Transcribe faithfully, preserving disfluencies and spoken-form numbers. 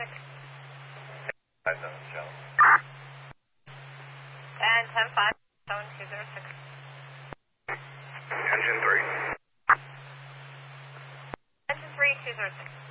six. five seven, Shell. And ten five, seven two zero six. Engine three. Engine three, two zero six.